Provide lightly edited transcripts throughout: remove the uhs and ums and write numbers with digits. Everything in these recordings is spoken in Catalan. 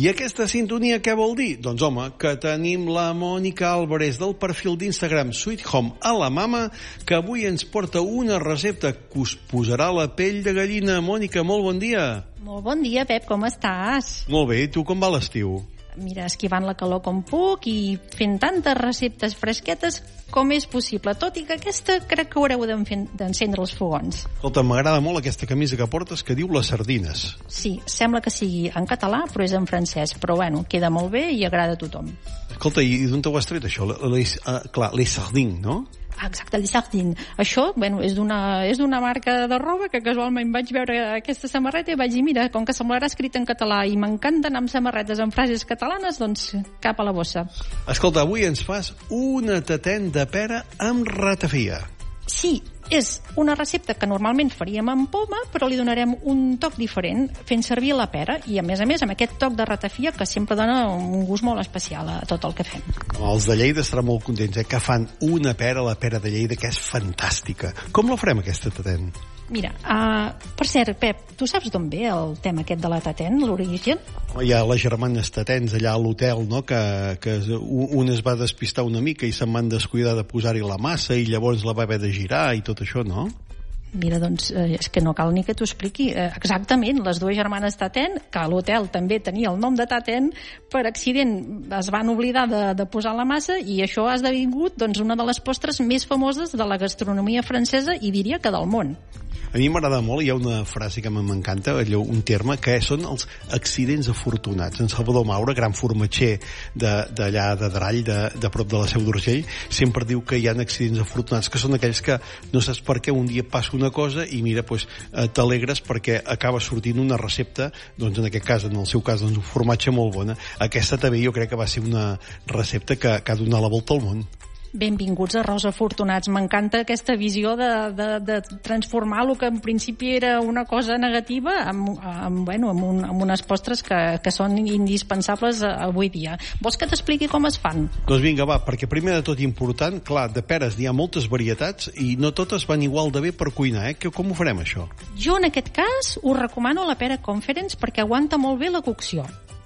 I aquesta sintonia què vol dir? Doncs home, que tenim la Mònica Álvarez del perfil d'Instagram Sweet Home a la Mama, que avui ens porta una recepta que us posarà la pell de gallina. Mònica, molt bon dia. Molt bon dia, Pep, com estàs? Molt bé, i tu com va l'estiu? Mira, esquivant la calor com puc i fent tantes receptes fresquetes com és possible, tot i que aquesta crec que haureu d'encendre els fogons. Escolta, m'agrada molt aquesta camisa que portes que diu les sardines. Sí, sembla que sigui en català, però és en francès, però bueno, queda molt bé i agrada a tothom. Escolta, i d'on t'ho has tret, això? Clar, les sardines, no? Exacte, les sardines. Això, bueno, és d'una marca de roba que casualment vaig veure aquesta samarreta i vaig dir, mira, com que semblarà escrit en català i m'encanta anar amb samarretes amb frases catalanes, doncs cap a la bossa. Escolta, avui ens fas una tatent de pera amb ratafia. Sí, és una recepta que normalment faríem amb poma, però li donarem un toc diferent fent servir la pera i, a més, amb aquest toc de ratafia que sempre dona un gust molt especial a tot el que fem. Els de Lleida estaran molt contents, que fan una pera, la pera de Lleida, que és fantàstica. Com la farem, aquesta tatent? Mira, per cert, Pep, tu saps d'on ve el tema aquest de la tatent, l'origen? Hi ha les germanes tatents allà a l'hotel, no?, que un es va despistar una mica i se'n van descuidar de posar-hi la massa i llavors la va haver de girar i tot això, no? Mira, doncs, és que no cal ni que t'ho expliqui. Exactament, les dues germanes Tatent, que a l'hotel també tenia el nom de Tatent, per accident es van oblidar de posar la massa i això ha esdevingut, doncs, una de les postres més famoses de la gastronomia francesa i diria que del món. A mi m'agrada molt, hi ha una frase que m'encanta, un terme, que són els accidents afortunats. En Salvador Maura, gran formatger d'allà de Drall, de prop de la Seu d'Urgell, sempre diu que hi ha accidents afortunats, que són aquells que no saps per què un dia passa una cosa i mira, doncs, t'alegres perquè acaba sortint una recepta, doncs en aquest cas, en el seu cas, doncs, un formatge molt bona. Aquesta també jo crec que va ser una recepta que ha donat la volta al món. Benvinguts a Rosa Afortunats. M'encanta aquesta visió de transformar el que en principi era una cosa negativa amb unes postres que són indispensables avui dia. Vols que t'expliqui com es fan? Doncs vinga, va, perquè primer de tot important, clar, de peres n'hi ha moltes varietats i no totes van igual de bé per cuinar, Com ho farem, això? Jo, en aquest cas, us recomano la pera Conference perquè aguanta molt bé la cocció.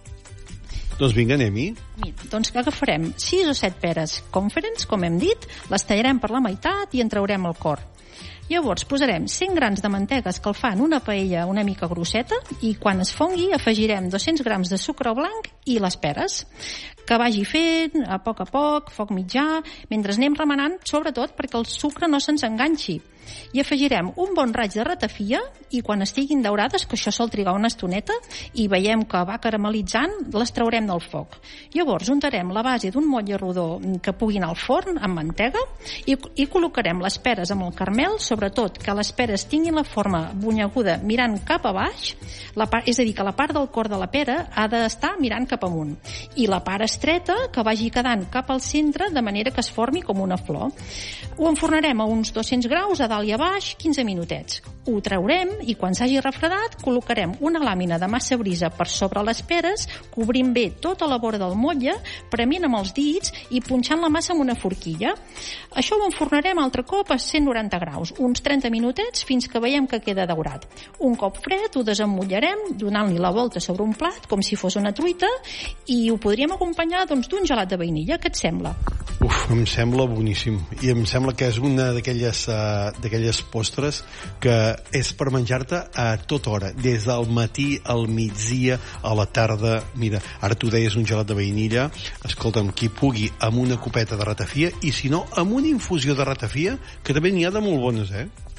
Doncs vinga, anem-hi. Doncs que agafarem 6 o 7 peres Conference, com hem dit, les tallarem per la meitat i en traurem el cor. Llavors posarem 100 grams de mantega escalfant una paella una mica grosseta i quan es fongui afegirem 200 grams de sucre blanc i les peres, que vagi fent a poc, foc mitjà, mentre anem remenant, sobretot perquè el sucre no se'ns enganxi. I afegirem un bon raig de ratafia i quan estiguin daurades, que això sol trigar una estoneta, i veiem que va caramelitzant, les traurem del foc. Llavors untarem la base d'un motlle rodó que pugui anar al forn amb mantega i col·locarem les peres amb el caramel, sobretot que les peres tinguin la forma bunyeguda mirant cap a baix, és a dir, que la part del cor de la pera ha d'estar mirant cap amunt i la part estreta que vagi quedant cap al centre de manera que es formi com una flor. Ho enfornarem a uns 200 graus a dalt i a baix 15 minutets. Ho traurem i quan s'hagi refredat col·locarem una làmina de massa brisa per sobre les peres, cobrint bé tota la vora del motlle, premint amb els dits i punxant la massa amb una forquilla. Això ho enfornarem altre cop a 190 graus, uns 30 minutets fins que veiem que queda daurat. Un cop fred ho desemmotllarem donant-li la volta sobre un plat com si fos una truita i ho podríem acompanyar d'un gelat de vainilla. Què et sembla? Em sembla boníssim i em sembla que és una d'aquelles postres que és per menjar-te a tota hora, des del matí al migdia, a la tarda. Mira, ara tu deies un gelat de vainilla, escolta'm, qui pugui amb una copeta de ratafia i si no, amb una infusió de ratafia, que també n'hi ha de molt bones,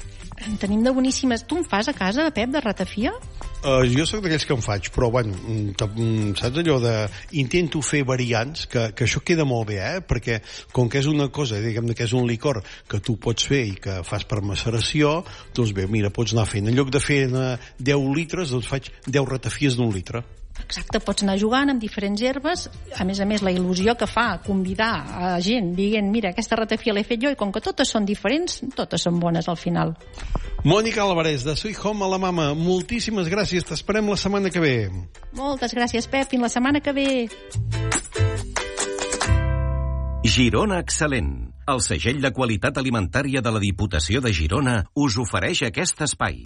En tenim de boníssimes. Tu en fas a casa, Pep, de ratafia? Jo soc d'aquells que en faig, però bueno, saps allò de... Intento fer variants, que això queda molt bé, perquè com que és una cosa, diguem que és un licor que tu pots fer i que fas per maceració, doncs bé, mira, pots anar fent. En lloc de fer 10 litres, doncs faig 10 ratafies d'1 litre. Exacte, pots anar jugant amb diferents herbes, a més, la il·lusió que fa convidar a gent dient, mira, aquesta ratafia l'he fet jo i com que totes són diferents, totes són bones al final. Mònica Álvarez, de Sweet Home a la Mama, moltíssimes gràcies, t'esperem la setmana que ve. Moltes gràcies, Pep, fins la setmana que ve. Girona Excel·lent, el segell de qualitat alimentària de la Diputació de Girona, us ofereix aquest espai.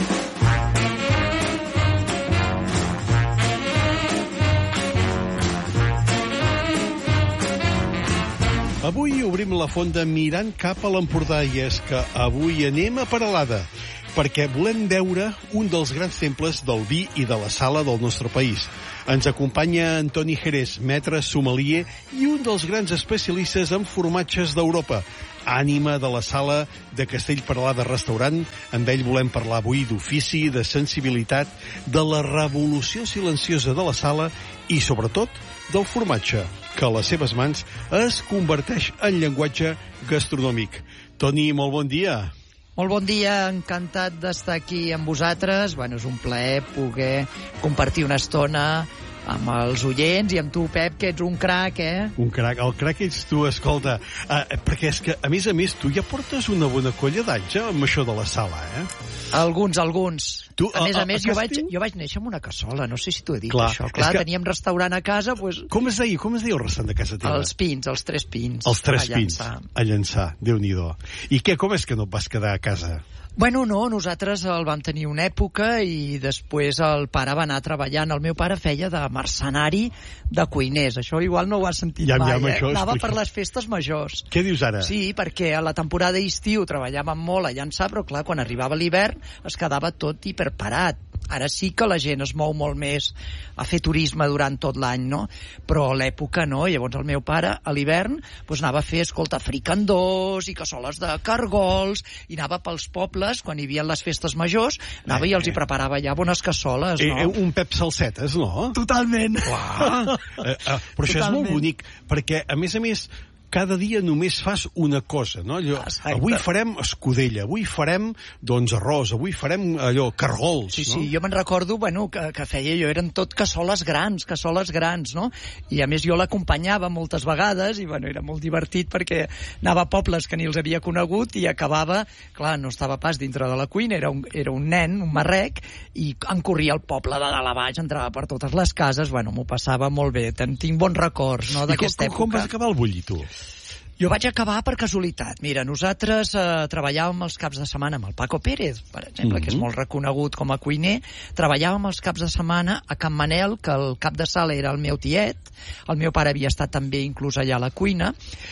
Avui obrim la fonda mirant cap a l'Empordà i és que avui anem a Peralada perquè volem veure un dels grans temples del vi i de la sala del nostre país. Ens acompanya Antoni Jerez, mestre sommelier i un dels grans especialistes en formatges d'Europa. Ànima de la sala de Castell Peralada Restaurant. Amb ell volem parlar avui d'ofici, de sensibilitat, de la revolució silenciosa de la sala i, sobretot, del formatge, que a les seves mans es converteix en llenguatge gastronòmic. Toni, molt bon dia. Molt bon dia, encantat d'estar aquí amb vosaltres. Bueno, és un plaer poder compartir una estona amb els oients i amb tu, Pep, que ets un crac, Un crac, el crac ets tu, escolta, perquè és que, a més, tu ja portes una bona colla d'anys amb això de la sala, Alguns. Tu, a més, jo vaig néixer amb una cassola, no sé si t'ho he dit, clar, això. Clar, teníem restaurant a casa, doncs... Com es deia el restaurant de casa teva? Els Tres Pins. Els Tres Pins, a Llançà, Déu-n'hi-do. I què, com és que no et vas quedar a casa? Bueno, no, nosaltres el vam tenir una època i després el pare va anar treballant. El meu pare feia de mercenari de cuiners. Això igual no ho has sentit mai, això, Anava per les festes majors. Què dius ara? Sí, perquè a la temporada d'estiu treballàvem molt a Llançà, però clar, quan arribava l'hivern es quedava tot hiperparat. Ara sí que la gent es mou molt més a fer turisme durant tot l'any, no? Però a l'època no. Llavors el meu pare a l'hivern anava a fer, fricandós i cassoles de cargols, i anava pels pobles, quan hi havia les festes majors, anava i els hi preparava ja bones cassoles, no? Un Pep Salsetes, no? Totalment. Clar. Però això és molt bonic, perquè, a més, cada dia només fas una cosa, no? Avui farem escudella, avui farem, arròs, avui farem cargols, sí, no? Sí, jo me'n recordo, que feia jo, eren tot cassoles grans, no? I a més jo l'acompanyava moltes vegades i, era molt divertit perquè anava a pobles que ni els havia conegut i acabava, clar, no estava pas dintre de la cuina, era un nen, un marrec, i em corria el poble de dalt a baix, entrava per totes les cases, m'ho passava molt bé, tinc bons records, no, d'aquesta època. Com vas acabar el bulli, tu? Jo vaig acabar per casualitat. Mira, nosaltres treballàvem els caps de setmana amb el Paco Pérez, per exemple, que és molt reconegut com a cuiner. Treballàvem els caps de setmana a Can Manel, que el cap de sala era el meu tiet. El meu pare havia estat també inclús allà a la cuina.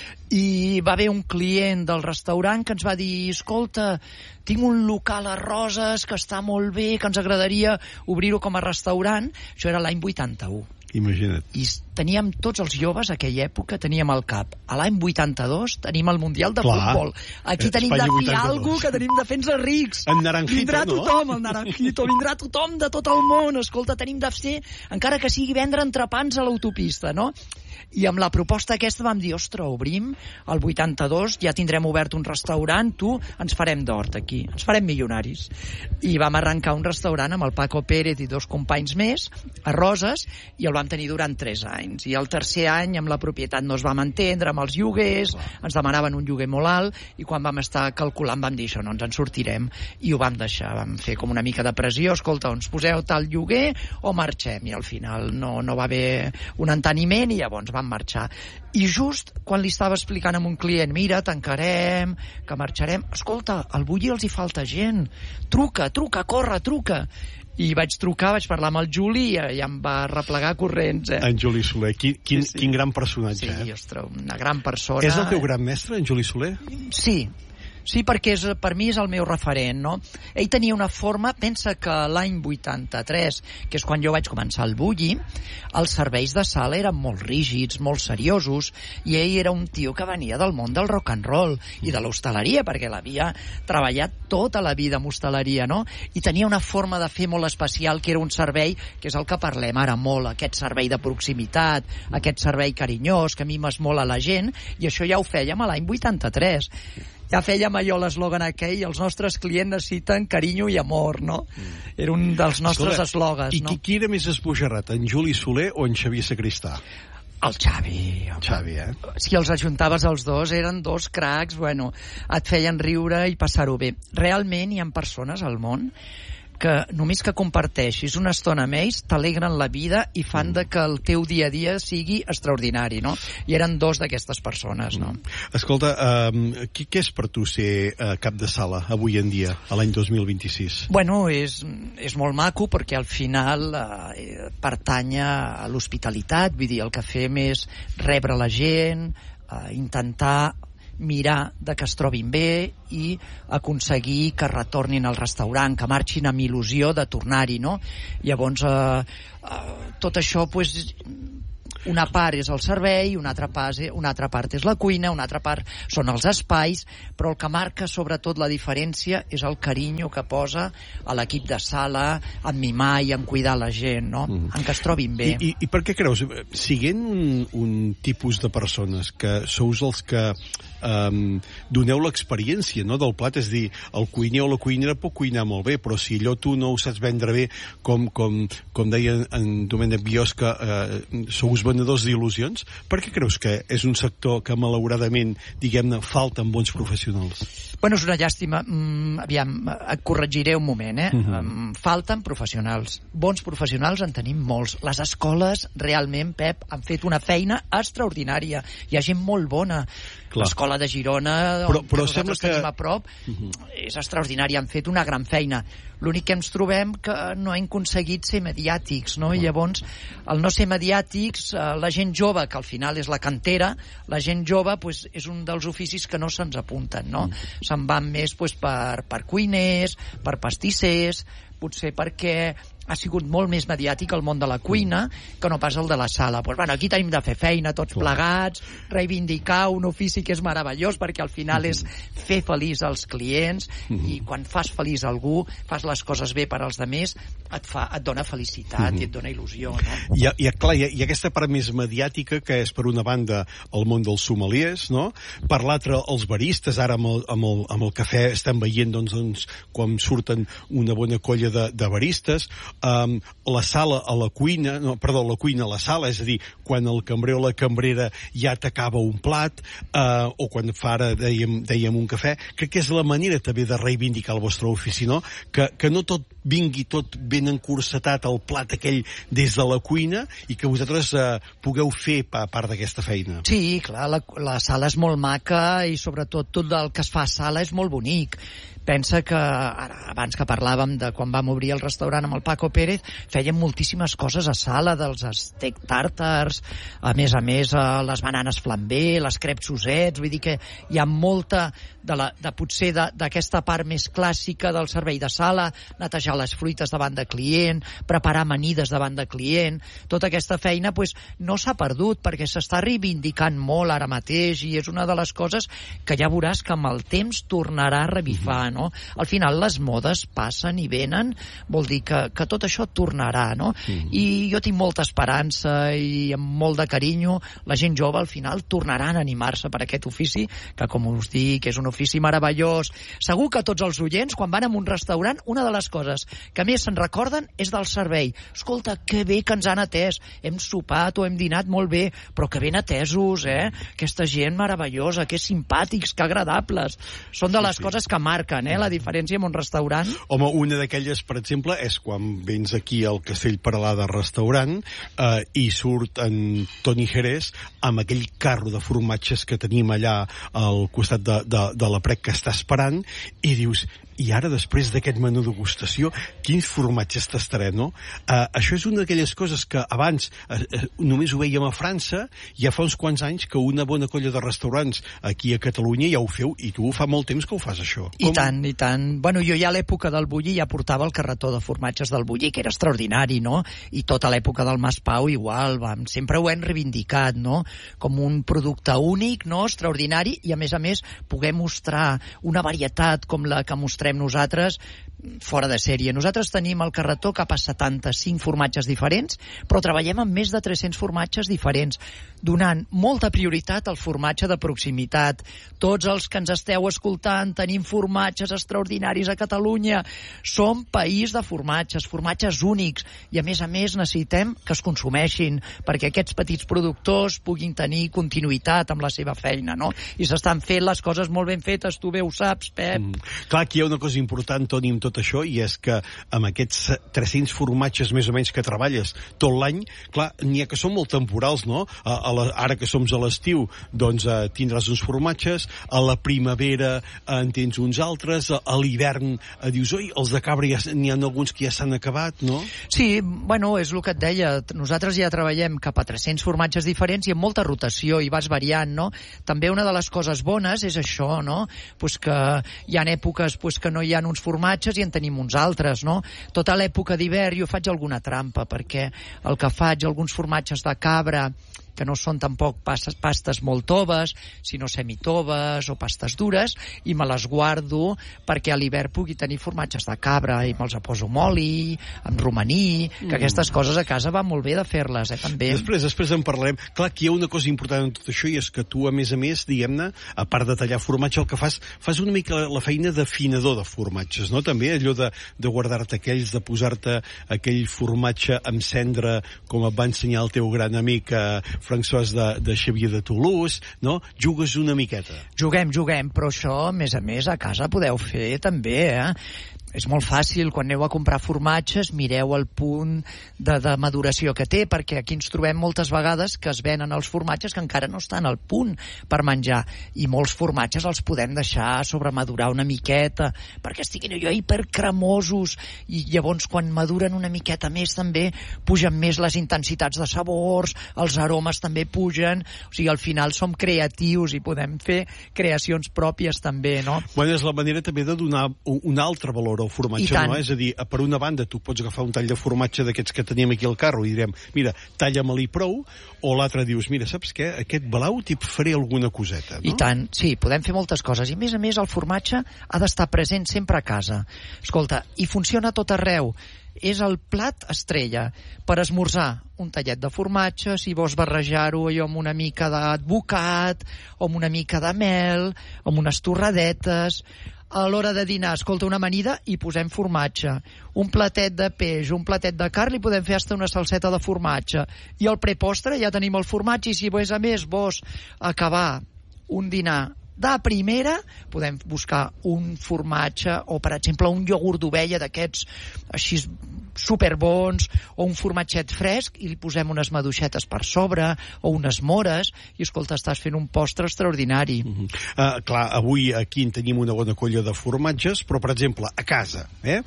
I va haver un client del restaurant que ens va dir: escolta, tinc un local a Roses que està molt bé, que ens agradaria obrir-ho com a restaurant. Això era l'any 81. Imagina't. I teníem tots els joves, a aquella època, teníem al cap. A l'any 82 tenim el Mundial de Futbol. Aquí tenim de fer alguna que tenim de fer-nos rics. En Naranjito, vindrà tothom, el Naranjito, vindrà tothom de tot el món. Escolta, tenim de fer, encara que sigui vendre entrepans a l'autopista, no? I amb la proposta aquesta vam dir: ostres, obrim el 82, ja tindrem obert un restaurant, ens farem d'hort aquí, ens farem milionaris. I vam arrencar un restaurant amb el Paco Pérez i 2 companys més a Roses, i el vam tenir durant 3 anys. I el tercer any amb la propietat no es vam entendre amb els lloguers, ens demanaven un lloguer molt alt, i quan vam estar calculant vam dir: això no ens en sortirem, i ho vam deixar. Vam fer com una mica de pressió: escolta, ens poseu tal lloguer o marxem? I al final no va haver un enteniment i llavors vam marxar. I just quan li estava explicant a un client: mira, tancarem, que marxarem, escolta, al bulli els hi falta gent, truca, corre, truca. I vaig trucar, vaig parlar amb el Juli i em va replegar corrents. En Juli Soler, quin gran personatge. Sí, ostres, una gran persona. És el teu gran mestre, en Juli Soler? Sí, perquè per mi és el meu referent, no? Ell tenia una forma, pensa que l'any 83, que és quan jo vaig començar el bulli, els serveis de sala eren molt rígids, molt seriosos, i ell era un tio que venia del món del rock and roll i de l'hostaleria, perquè l'havia treballat tota la vida amb hostaleria, no? I tenia una forma de fer molt especial, que era un servei, que és el que parlem ara molt, aquest servei de proximitat, aquest servei carinyós, que mimes molt a la gent, i això ja ho fèiem a l'any 83. Ja fèiem allò, l'eslògan aquell: els nostres clients necessiten carinyo i amor, no? Era un dels nostres eslògans, no? I qui era més esbojarrat, en Juli Soler o en Xavier Sacristà? El Xavi. Si els ajuntaves els dos, eren 2 cracs, et feien riure i passar-ho bé. Realment hi ha persones al món que només que comparteixis una estona amb ells t'alegren la vida i fan de que el teu dia a dia sigui extraordinari, no? I eren 2 d'aquestes persones, no? Escolta, què és per tu ser cap de sala avui en dia, a l'any 2026? Bueno, és molt maco perquè al final pertany a l'hospitalitat, vull dir, el que fem és rebre la gent, intentar mirar de que es trobin bé i aconseguir que retornin al restaurant, que marxin amb il·lusió de tornar-hi, no? Llavors, tot això, pues, una part és el servei, una altra part és la cuina, una altra part són els espais, però el que marca sobretot la diferència és el carinyo que posa a l'equip de sala en mimar i en cuidar la gent, no? En que es trobin bé. I per què creus? Siguent un tipus de persones que sous els que doneu l'experiència, no, del plat, és a dir, el cuiner o la cuinera pot cuinar molt bé, però si allò tu no ho saps vendre bé, com deia en Domènec Biosca, sous venedors d'il·lusions, per què creus que és un sector que malauradament, diguem-ne, falten bons professionals? Bueno, és una llàstima. Aviam, et corregiré un moment, falten professionals. Bons professionals en tenim molts. Les escoles, realment, Pep, han fet una feina extraordinària. Hi ha gent molt bona. L'escola de Girona, però nosaltres tenim a prop, és extraordinària. Han fet una gran feina. L'únic que ens trobem que no hem aconseguit ser mediàtics, no? I llavors, al no ser mediàtics, la gent jove, que al final és la cantera, la gent jove pues, és un dels oficis que no se'ns apunten, no? Se'n van més pues, per cuiners, per pastissers, potser perquè ha sigut molt més mediàtic el món de la cuina que no pas el de la sala. Pues, bueno, aquí tenim de fer feina tots plegats, reivindicar un ofici que és meravellós perquè al final és fer feliç als clients i quan fas feliç algú, fas les coses bé per als altres, et dona felicitat i et dona il·lusió. No? Hi ha aquesta part més mediàtica que és per una banda el món dels sommeliers, no? Per l'altra els baristes, ara amb el cafè estem veient doncs, quan surten una bona colla de baristes, la sala a la cuina, la cuina a la sala, és a dir, quan el cambrer o la cambrera ja t'acaba un plat, o quan fa ara dèiem un cafè. Crec que és la manera també de reivindicar el vostre ofici, no? Que no tot vingui tot ben encursetat al plat aquell des de la cuina i que vosaltres pugueu fer part d'aquesta feina. Sí, clar, la sala és molt maca i sobretot tot el que es fa a sala és molt bonic. Pensa que, abans que parlàvem de quan vam obrir el restaurant amb el Paco Pérez, fèiem moltíssimes coses a sala, dels steak tàrtars, a més, les bananes flambé, les creps Suzets, vull dir que hi ha molta potser d'aquesta part més clàssica del servei de sala, netejar les fruites davant de client, preparar amanides davant de client, tota aquesta feina pues, no s'ha perdut perquè s'està reivindicant molt ara mateix i és una de les coses que ja veuràs que amb el temps tornarà a revifar, no? Al final les modes passen i venen, vol dir que tot això tornarà, no? I jo tinc molta esperança i amb molt de carinyo la gent jove al final tornaran a animar-se per aquest ofici, que com us dic és un ofici meravellós. Segur que tots els oients quan van a un restaurant una de les coses que més se'n recorden és del servei. Escolta, que bé que ens han atès, hem sopat o hem dinat molt bé, però que ben atesos, aquesta gent meravellosa, que simpàtics, que agradables. Són de les coses que marquen la diferència en un restaurant. Home, una d'aquelles, per exemple, és quan vens aquí al Castell Peralada restaurant i surt en Toni Jerez amb aquell carro de formatges que tenim allà al costat de la prec que està esperant i dius, i ara després d'aquest menú degustació quins formatges tastarem, no? Això és una d'aquelles coses que abans només ho veiem a França, ja fa uns quants anys que una bona colla de restaurants aquí a Catalunya ja ho feu i tu fa molt temps que ho fas això. I tant. Bueno, jo ja a l'època del Bulli ja portava el carretó de formatges del Bulli, que era extraordinari, no? I tota l'època del Mas Pau igual, sempre ho hem reivindicat, no? Com un producte únic, no? Extraordinari, i a més poder mostrar una varietat com la que mostrem nosaltres fora de sèrie. Nosaltres tenim el carretó cap a 75 formatges diferents, però treballem amb més de 300 formatges diferents, donant molta prioritat al formatge de proximitat. Tots els que ens esteu escoltant tenim formatges extraordinaris a Catalunya. Som país de formatges formatges únics, i a més necessitem que es consumeixin, perquè aquests petits productors puguin tenir continuïtat amb la seva feina, no? I s'estan fent les coses molt ben fetes, tu bé ho saps, Pep. Clar, aquí hi ha una cosa important, Toni, amb tot això, i és que amb aquests 300 formatges més o menys que treballes tot l'any, clar, n'hi ha que són molt temporals, no? Ara que som a l'estiu, doncs tindràs uns formatges, a la primavera en tens uns altres, a l'hivern dius, oi, els de cabra n'hi ha alguns que ja s'han acabat, no? Sí, bueno, és el que et deia, nosaltres ja treballem cap a 300 formatges diferents i amb molta rotació, i vas variant, no? També una de les coses bones és això, no? Pues que hi ha èpoques que no hi ha uns formatges i en tenim uns altres, no? Tota l'època d'hivern jo faig alguna trampa, perquè el que faig, alguns formatges de cabra, que no són tampoc pastes molt toves, sinó semitoves o pastes dures, i me les guardo perquè a l'hivern pugui tenir formatges de cabra, i me'ls poso amb oli, amb romaní, que aquestes coses a casa va molt bé de fer-les, també. Després en parlarem. Clar, aquí hi ha una cosa important en tot això, i és que tu, a més, diguem-ne, a part de tallar formatge, el que fas una mica la feina d'afinador de formatges, no? També allò de guardar-te aquells, de posar-te aquell formatge amb cendra, com et va ensenyar el teu gran amic François de Xavier de Toulouse, no? Jugues una miqueta. Juguem, però això, a més, a casa podeu fer també, És molt fàcil, quan aneu a comprar formatges, mireu el punt de maduració que té, perquè aquí ens trobem moltes vegades que es venen els formatges que encara no estan al punt per menjar, i molts formatges els podem deixar sobremadurar una miqueta, perquè estiguin allò hipercremosos, i llavors quan maduren una miqueta més també pugen més les intensitats de sabors, els aromes també pugen, o sigui, al final som creatius i podem fer creacions pròpies també, no? Bueno, és la manera també de donar un altre valor al formatge, no? És a dir, per una banda, tu pots agafar un tall de formatge d'aquests que teníem aquí al carro i direm, mira, talla-me-li prou, o l'altre dius, mira, saps què? Aquest blau t'hi faré alguna coseta, no? I tant, sí, podem fer moltes coses, i a més el formatge ha d'estar present sempre a casa. Escolta, i funciona tot arreu. És el plat estrella. Per esmorzar, un tallet de formatge, si vols barrejar-ho allò amb una mica d'advocat, o amb una mica de mel, amb unes torradetes. A l'hora de dinar, escolta, una amanida, i posem formatge. Un platet de peix, un platet de carn, li podem fer hasta una salseta de formatge. I al prepostre ja tenim el formatge, i si a més vols acabar un dinar de primera, podem buscar un formatge o, per exemple, un iogurt d'ovella d'aquests així superbons, o un formatget fresc, i li posem unes maduixetes per sobre, o unes mores, i escolta, estàs fent un postre extraordinari. Clar, avui aquí en tenim una bona colla de formatges, però, per exemple, a casa,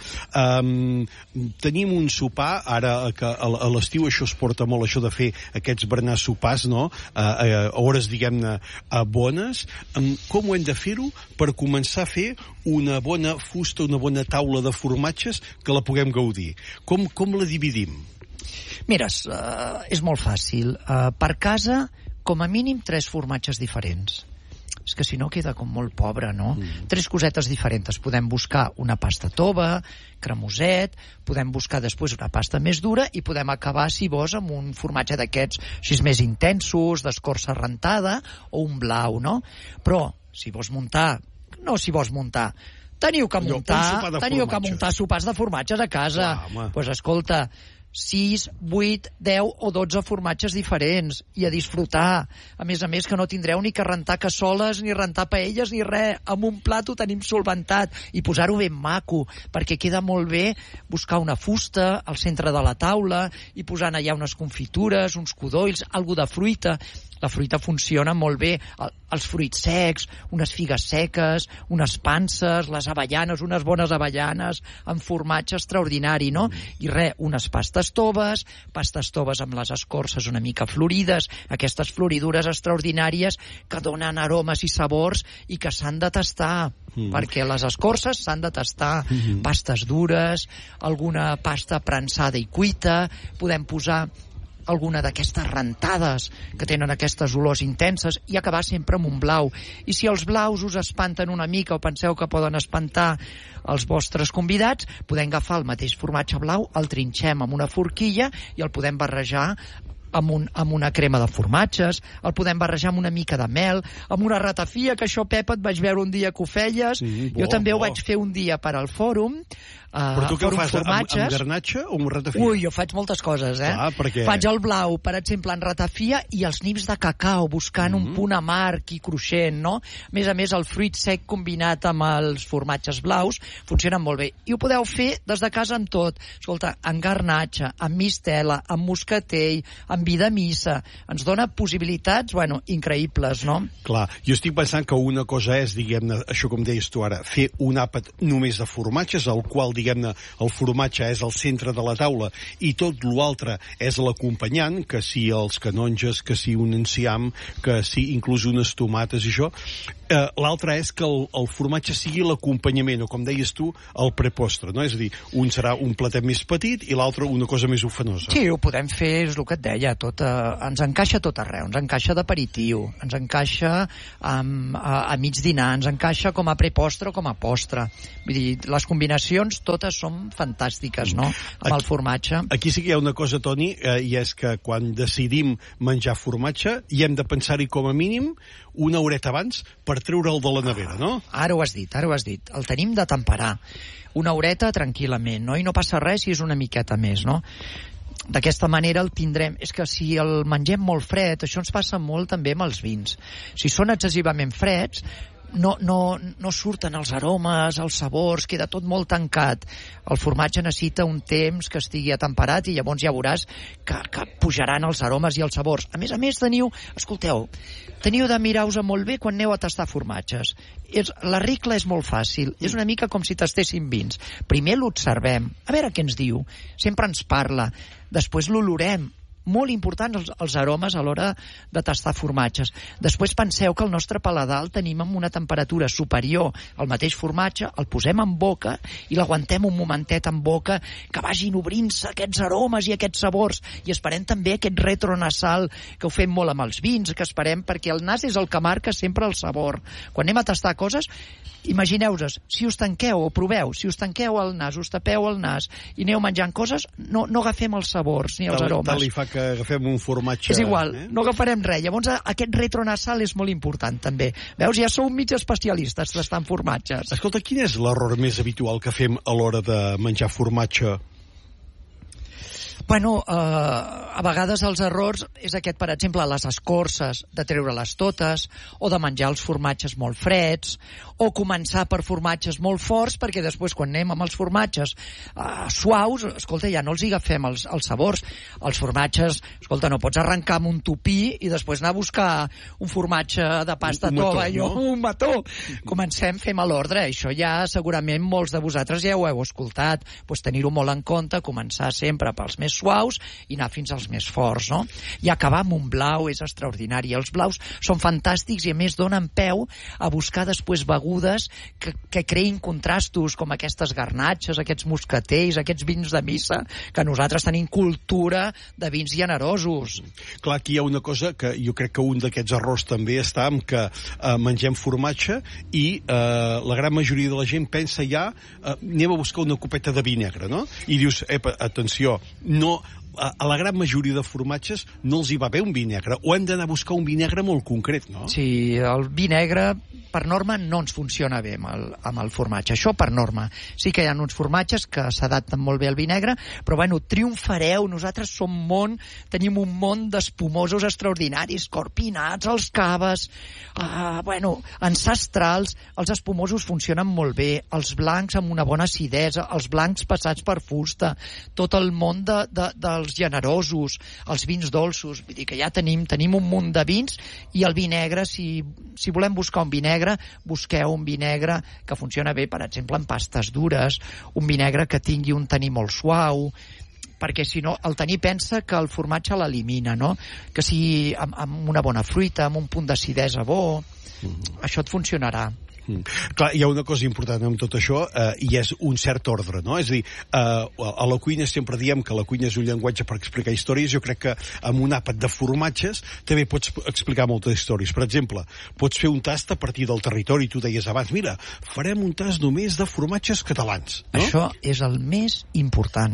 tenim un sopar, ara que a l'estiu això es porta molt, això de fer aquests berenars sopars, no?, a hores, diguem-ne, bones. Com ho hem de fer-ho per començar a fer una bona fusta, una bona taula de formatges que la puguem gaudir? Com la dividim? Mira, és molt fàcil. Per casa, com a mínim 3 formatges diferents. És que si no queda com molt pobre, no? 3 cosetes diferents. Podem buscar una pasta tova, cremoset, podem buscar després una pasta més dura, i podem acabar, si vols, amb un formatge d'aquests així més intensos, d'escorça rentada, o un blau, no? Però, si vols muntar, teniu que muntar sopars de formatges a casa. Doncs escolta, 6, 8, 10 o 12 formatges diferents, i a disfrutar. A més, que no tindreu ni que rentar cassoles, ni rentar paelles, ni res. Amb un plat ho tenim solventat, i posar-ho ben maco, perquè queda molt bé buscar una fusta al centre de la taula, i posant allà unes confitures, uns codolls, alguna de fruita. La fruita funciona molt bé, els fruits secs, unes figues seques, unes panses, les avellanes, unes bones avellanes, amb formatge extraordinari, no? I unes pastes toves amb les escorces una mica florides, aquestes floridures extraordinàries que donen aromes i sabors i que s'han de tastar, perquè les escorces s'han de tastar. Pastes dures, alguna pasta prensada i cuita, podem posar alguna d'aquestes rentades que tenen aquestes olors intenses, i acabar sempre amb un blau. I si els blaus us espanten una mica, o penseu que poden espantar els vostres convidats, podem agafar el mateix formatge blau, el trinxem amb una forquilla i el podem barrejar amb una crema de formatges, el podem barrejar amb una mica de mel, amb una ratafia, que això, Pep, et vaig veure un dia que ho feies. Jo també ho vaig fer un dia per al fòrum. Però tu què ho fas, amb garnatxa o amb ratafia? Ui, jo faig moltes coses, Clar, perquè... Faig el blau, per exemple, en ratafia, i els nips de cacau, buscant un punt amarg i cruixent, no? A més, el fruit sec combinat amb els formatges blaus funcionen molt bé. I ho podeu fer des de casa amb tot. Escolta, amb garnatxa, amb mistela, amb moscatell, amb vi de missa. Ens dona possibilitats, increïbles, no? Clar, jo estic pensant que una cosa és, diguem-ne, això com deies tu ara, fer un àpat només de formatges, el qual, diguem-ne, el formatge és el centre de la taula i tot l'altre és l'acompanyant, que si els canonges, que si un enciam, que si inclús unes tomates i això. L'altre és que el formatge sigui l'acompanyament, o com deies tu, el prepostre, no? És a dir, un serà un platet més petit i l'altre una cosa més ufanosa. Sí, ho podem fer, és el que et deia, ens encaixa tot arreu, ens encaixa d'aperitiu, ens encaixa a mig dinar, ens encaixa com a prepostre o com a postre. Vull dir, les combinacions totes són fantàstiques, no?, amb el formatge. Aquí sí que hi ha una cosa, Toni, i és que quan decidim menjar formatge hi hem de pensar-hi com a mínim una horeta abans per treure'l de la nevera, no? Ara ho has dit. El tenim de temperar. Una horeta tranquil·lament, no? I no passa res si és una miqueta més, no? D'aquesta manera el tindrem. És que si el mengem molt fred, això ens passa molt també amb els vins. Si són excessivament freds, no surten els aromes, els sabors, queda tot molt tancat. El formatge necessita un temps que estigui atemperat i llavors ja veuràs que pujaran els aromes i els sabors. A més, teniu de mirar-vos molt bé quan aneu a tastar formatges. La regla és molt fàcil, és una mica com si tastéssim vins. Primer l'observem, a veure què ens diu, sempre ens parla, després l'olorem. Molt importants els aromes a l'hora de tastar formatges. Després penseu que el nostre paladar el tenim amb una temperatura superior al mateix formatge, el posem en boca i l'aguantem un momentet en boca, que vagin obrint-se aquests aromes i aquests sabors, i esperem també aquest retronasal que ho fem molt amb els vins, que esperem, perquè el nas és el que marca sempre el sabor. Quan anem a tastar coses, imagineu-vos, si us tanqueu o proveu, si us tanqueu el nas, us tapeu el nas i aneu menjant coses, no agafem els sabors ni els aromes. Tal li fa que agafem un formatge... És igual, no agafarem res. Llavors aquest retronasal és molt important també. Veus, ja sou mig especialistes tastant formatges. Escolta, quin és l'error més habitual que fem a l'hora de menjar formatge? A vegades els errors és aquest, per exemple, les escorces, de treure-les totes, o de menjar els formatges molt freds, o començar per formatges molt forts, perquè després, quan anem amb els formatges suaus, escolta, ja no els hi agafem els sabors. Els formatges, escolta, no pots arrencar amb un tupí i després anar a buscar un formatge de pasta tova, un mató. Comencem, fem a l'ordre. Això ja segurament molts de vosaltres ja ho heu escoltat. Tenir-ho molt en compte, començar sempre pels més suaus i anar fins als més forts, no? I acabar amb un blau és extraordinari. Els blaus són fantàstics i a més donen peu a buscar després begudes que creïn contrastos, com aquestes garnatxes, aquests moscatells, aquests vins de missa, que nosaltres tenim cultura de vins generosos. Clar, aquí hi ha una cosa que jo crec que un d'aquests errors també està en que mengem formatge i la gran majoria de la gent pensa ja anem a buscar una copeta de vi negre, no? I dius, atenció, no, a la gran majoria de formatges no els hi va bé un vi negre, o hem d'anar a buscar un vi negre molt concret, no? Sí, el vi negre per norma no ens funciona bé amb el formatge, això per norma. Sí que hi ha uns formatges que s'adapten molt bé al vi negre, però triomfareu, nosaltres tenim un món d'espumosos extraordinaris, corpinats, els caves, ancestrals. Els espumosos funcionen molt bé, els blancs amb una bona acidesa, els blancs passats per fusta, tot el món dels generosos, els vins dolços. Vull dir que ja tenim un munt de vins, i el vi negre, si volem buscar un vi negre, busqueu un vi negre que funciona bé, per exemple, en pastes dures, un vi negre que tingui un taní molt suau, perquè si no, el taní pensa que el formatge l'elimina, no? Que si amb una bona fruita, amb un punt d'acidesa bo, això et funcionarà. Clar, hi ha una cosa important amb tot això, i és un cert ordre, no? És a dir, a la cuina sempre diem que la cuina és un llenguatge per explicar històries. Jo crec que amb un àpat de formatges també pots explicar moltes històries. Per exemple, pots fer un tast a partir del territori. Tu deies abans, mira, farem un tast només de formatges catalans, no? Això és el més important.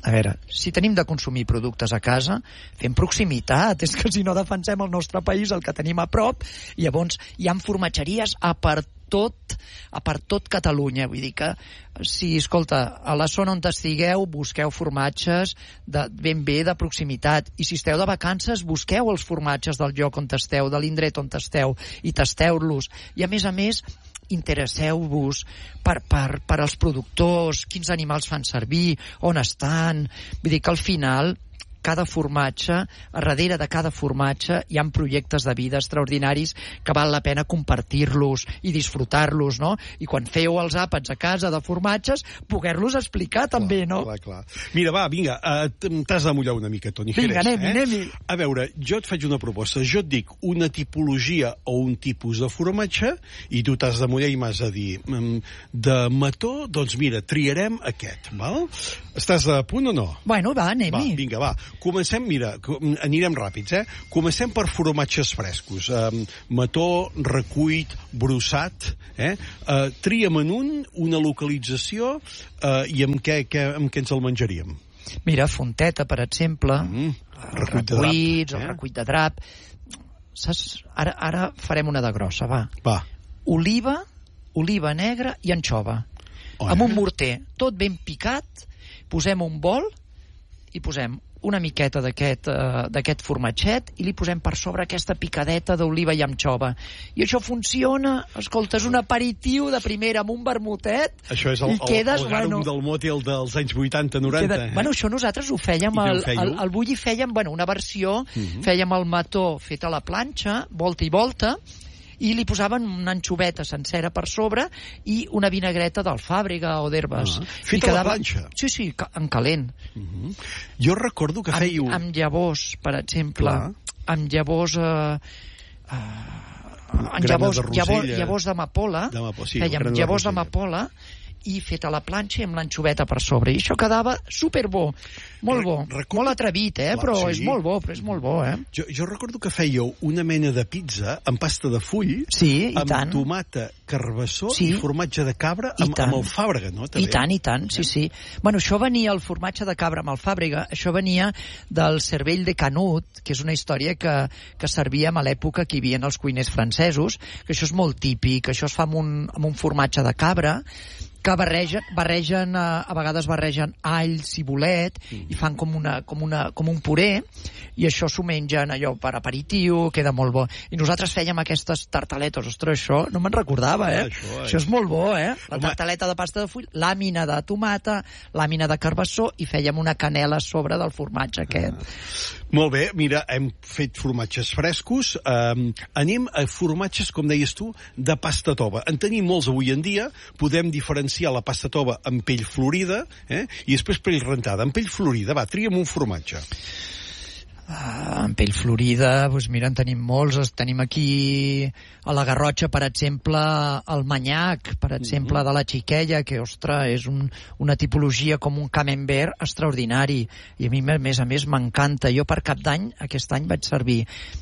a veure, si tenim de consumir productes a casa, fem proximitat, és que si no defensem el nostre país, el que tenim a prop, i llavors hi ha formatgeries a per tot Catalunya, vull dir que si, escolta, a la zona on estigueu busqueu formatges ben bé de proximitat, i si esteu de vacances busqueu els formatges del lloc on esteu, de l'indret on esteu, i tasteu-los, i a més interesseu-vos per als productors, quins animals fan servir, on estan, vull dir que al final cada formatge, a darrere de cada formatge hi ha projectes de vida extraordinaris que val la pena compartir-los i disfrutar-los, no? I quan feu els àpats a casa de formatges, poder-los explicar també, no? Clar. Mira, va, vinga, t'has de mullar una mica, Toni Jerez. Vinga, anem-hi. A veure, jo et faig una proposta. Jo et dic una tipologia o un tipus de formatge i tu t'has de mullar i m'has de dir de mató, doncs mira, triarem aquest, val? Estàs a punt o no? Bueno, va, anem-hi. Va, vinga, va. Comencem, mira, anirem ràpids, Comencem per formatges frescos. Mató, recuit, brossat, Tria'm en una localització i amb què ens el menjaríem? Mira, fonteta, per exemple, recuits, el recuit de drap. Saps? Ara farem una de grossa, va. Oliva negra i anxova. Amb un morter, tot ben picat, posem un bol i posem una miqueta d'aquest formatget i li posem per sobre aquesta picadeta d'oliva i anxova. I això funciona, escolta, és un aperitiu de primera amb un vermutet. Això és el garum del motel dels anys 80-90. Bueno, això nosaltres ho fèiem, al Bulli fèiem una versió, fèiem el mató fet a la planxa, volta i volta, i li posaven una anxoveta sencera per sobre i una vinagreta d'alfàbrega o d'herbes. Feta a la planxa? Sí, en calent. Jo recordo que fèieu... Amb llavors, per exemple. Amb llavors... llavors d'amapola. Fèiem llavors d'amapola i fet a la planxa i amb l'anxoveta per sobre. I això quedava superbo, molt bo. Molt atrevit, però és molt bo, Jo recordo que fèieu una mena de pizza amb pasta de full, amb tomata, carbassó i formatge de cabra amb alfàbrega, no? I tant, sí. Bueno, això venia, el formatge de cabra amb alfàbrega, això venia del cervell de Canut, que és una història que servíem a l'època que hi havia els cuiners francesos, que això és molt típic, això es fa amb un formatge de cabra, que barregen, a vegades barregen all, cibulet, i fan com un puré, i això s'ho mengen allò per aperitiu, queda molt bo. I nosaltres fèiem aquestes tartaletes, ostres, això no me'n recordava, Això és molt bo, La tartaleta de pasta de full, làmina de tomata, làmina de carbassó, i fèiem una canela a sobre del formatge aquest. Molt bé, mira, hem fet formatges frescos, anem a formatges, com deies tu, de pasta tova. En tenim molts avui en dia, podem diferenciar la pasta tova amb pell florida i després pell rentada. Amb pell florida, va, tria'm un formatge. Amb pell florida, doncs mira, en tenim molts. Tenim aquí a la Garrotxa, per exemple, el manyac, per exemple, de la Xiquella, que, ostres, és una tipologia com un camembert extraordinari. I a mi, a més, m'encanta. Jo per Cap d'Any, aquest any, vaig servir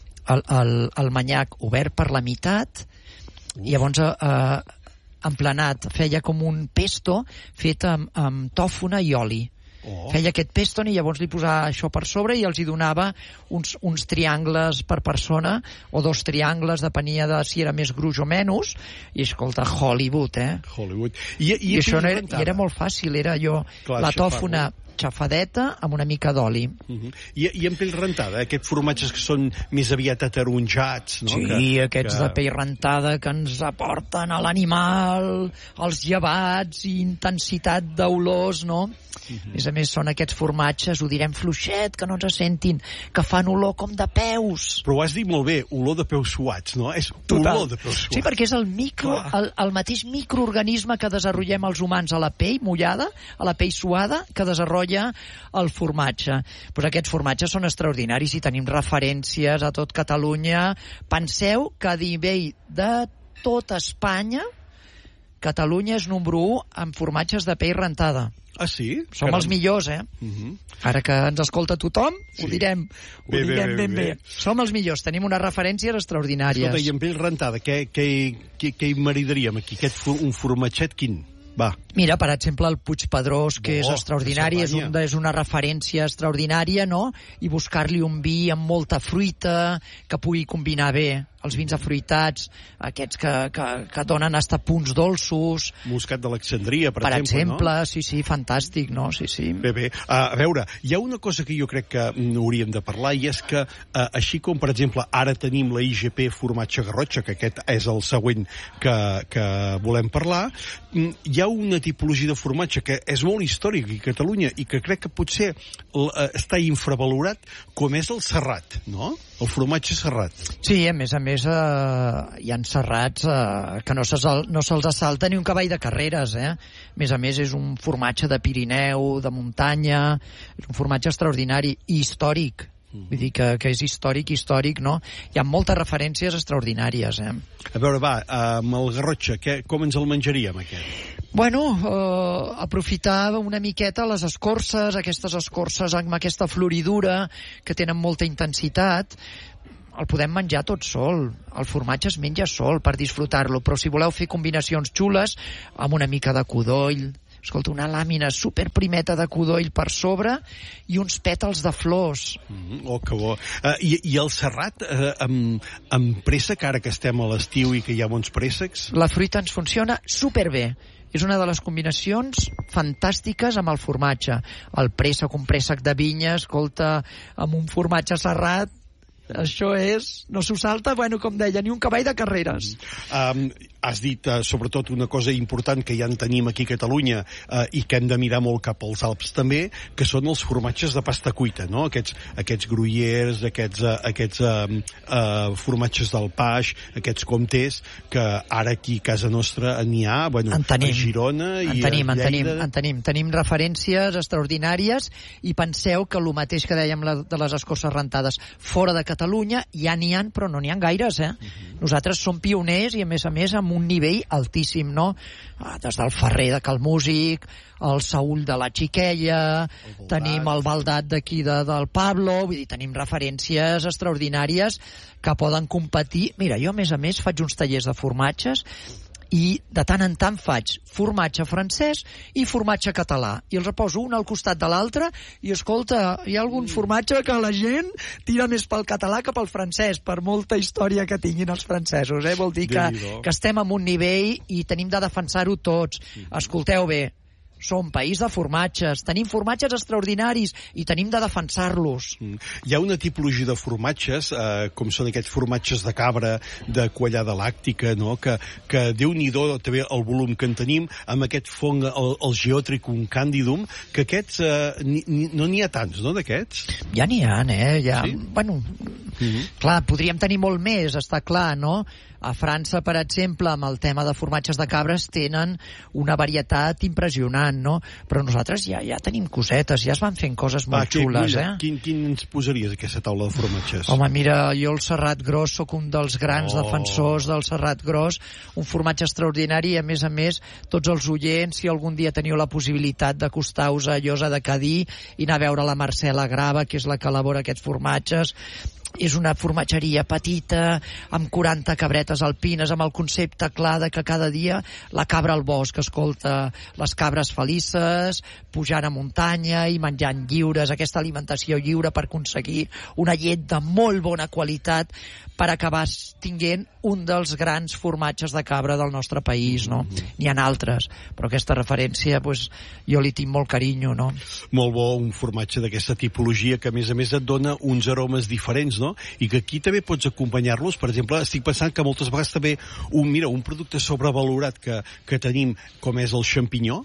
el manyac obert per la meitat i llavors emplenat, feia com un pesto fet amb tòfona i oli. Feia aquest pesto i llavors li posava això per sobre i els hi donava uns triangles per persona o 2 triangles, depenia de si era més gruix o menys, i escolta, Hollywood, Hollywood. I això era molt fàcil, era allò, la tòfona xafadeta amb una mica d'oli. I en pell rentada, aquests formatges que són més aviat ataronjats, no? Sí, aquests de pell rentada que ens aporten a l'animal, els llevats i intensitat d'olors, no? A més, són aquests formatges, ho direm fluixet, que no ens sentin, que fan olor com de peus. Però ho has dit molt bé, olor de peus suats, no? És olor de peus suats. Sí, perquè és el mateix microorganisme que desenvolupem els humans a la pell mullada, a la pell suada, que desenvolupa el formatge. Pues aquests formatges són extraordinaris i tenim referències a tot Catalunya. Penseu que a nivell de tot Espanya, Catalunya és número 1 en formatges de pell rentada. Ah, sí? Som els millors, Ara que ens escolta tothom, ho direm ben bé. Som els millors, tenim unes referències extraordinàries. Escolta, i en pell rentada, què hi maridaríem aquí? Un formatget quin? Va. Mira, per exemple, el Puigpedrós, que és extraordinari, és una referència extraordinària, no? I buscar-li un vi amb molta fruita, que pugui combinar bé els vins afruitats, aquests que donen hasta punts dolços. Muscat d'Alexandria, per exemple, no? Sí, fantàstic, no? Sí. Bé. A veure, hi ha una cosa que jo crec que hauríem de parlar, i és que, així com, per exemple, ara tenim la IGP formatge Garrotxa, que aquest és el següent que volem parlar, hi ha una tipologia de formatge que és molt històric a Catalunya i que crec que potser està infravalorat, com és el serrat, no? El formatge serrat. Sí, a més, hi ha serrats que no se'ls assalta ni un cavall de carreres, eh? A més, és un formatge de Pirineu, de muntanya, és un formatge extraordinari i històric. Vull dir que és històric, no? Hi ha moltes referències extraordinàries, eh? A veure, va, amb el Garrotxa, com ens el menjaríem, aquest? Bueno, aprofitar una miqueta les escorces, aquestes escorces amb aquesta floridura que tenen molta intensitat, el podem menjar tot sol. El formatge es menja sol per disfrutar-lo, però si voleu fer combinacions xules, amb una mica de codoll, escolta, una làmina superprimeta de codoll per sobre i uns pètals de flors. Que bo. I el serrat amb préssec, ara que estem a l'estiu i que hi ha bons préssecs? La fruita ens funciona superbé. És una de les combinacions fantàstiques amb el formatge. El préssec, un préssec de vinya, escolta, amb un formatge serrat, això és... no s'ho salta, bueno, com deia, ni un cavall de carreres. Has dit, sobretot, una cosa important que ja en tenim aquí a Catalunya i que hem de mirar molt cap als Alps també, que són els formatges de pasta cuita, no? Aquests gruyers, aquests formatges del Paix, aquests comtés, que ara aquí a casa nostra n'hi ha, bueno, a Girona i a Lleida. En tenim referències extraordinàries, i penseu que el mateix que dèiem de les escorces rentades fora de Catalunya, ja n'hi ha, però no n'hi ha gaires, eh? Nosaltres som pioners i, a més, amb un nivell altíssim, no? Des del Ferrer de Cal Músic, el Saúl de la Xiquella, tenim el Baldat d'aquí del Pablo, vull dir, tenim referències extraordinàries que poden competir. Mira, jo, a més, faig uns tallers de formatges i de tant en tant faig formatge francès i formatge català, i els poso un al costat de l'altre, i escolta, hi ha algun formatge que la gent tira més pel català que pel francès, per molta història que tinguin els francesos, eh? Vol dir que estem en un nivell i tenim de defensar-ho tots. Escolteu bé, som país de formatges, tenim formatges extraordinaris i tenim de defensar-los. Hi ha una tipologia de formatges, com són aquests formatges de cabra, de quallada làctica, no? Que Déu-n'hi-do també el volum que en tenim, amb aquest fong, el geòtricum candidum, que aquests no n'hi ha tants, no, d'aquests? Ja n'hi ha, eh? Sí? Bueno, clar, podríem tenir molt més, està clar, no? A França, per exemple, amb el tema de formatges de cabres, tenen una varietat impressionant, no? Però nosaltres ja tenim cosetes, ja es van fent coses molt xules, eh? Quin ens posaries, aquesta taula de formatges? Home, mira, jo el Serrat Gros sóc un dels grans defensors del Serrat Gros, un formatge extraordinari, i, a més, tots els oients, si algun dia teniu la possibilitat d'acostar-vos a Llosa de Cadí i anar a veure la Marcela Grava, que és la que elabora aquests formatges, és una formatgeria petita, amb 40 cabretes alpines, amb el concepte clar de que cada dia la cabra al bosc, escolta, les cabres felices, pujant a muntanya i menjant lliures, aquesta alimentació lliure per aconseguir una llet de molt bona qualitat per acabar tinguent un dels grans formatges de cabra del nostre país, no? N'hi ha altres, però aquesta referència, pues, jo li tinc molt carinyo, no? Molt bo, un formatge d'aquesta tipologia que, a més, et dona uns aromes diferents, no? I que aquí també pots acompanyar-los. Per exemple, estic pensant que moltes vegades també un producte sobrevalorat que tenim, com és el xampinyó,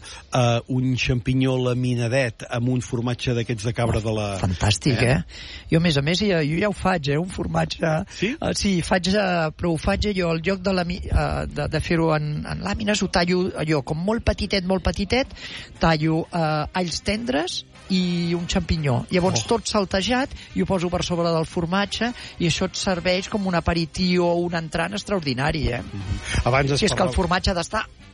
un xampinyó laminadet amb un formatge d'aquests de cabra de la... Fantàstic, Jo, a més, jo ja ho faig, un formatge... Sí? Sí, però ho faig jo, al lloc de fer-ho en làmines, ho tallo allò com molt petitet, tallo alls tendres i un xampinyó. Llavors tot saltejat i ho poso per sobre del formatge, i això et serveix com un aperitiu o un entrant extraordinari, Abans si és que el formatge ha d'estar